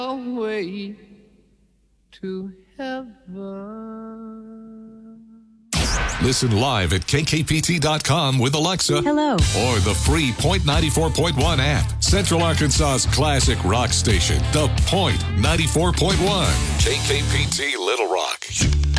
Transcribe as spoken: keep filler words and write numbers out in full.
way to heaven. Listen live at K K P T dot com with Alexa. Hello. Or the free Point ninety-four point one app. Central Arkansas's classic rock station, The Point ninety-four point one. K K P T Little Rock.